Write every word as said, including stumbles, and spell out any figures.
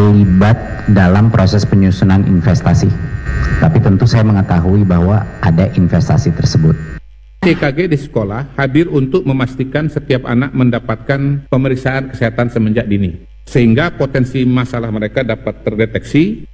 terlibat dalam proses penyusunan investasi. Tapi tentu saya mengetahui bahwa ada investasi tersebut. E K G di sekolah hadir untuk memastikan setiap anak mendapatkan pemeriksaan kesehatan semenjak dini, sehingga potensi masalah mereka dapat terdeteksi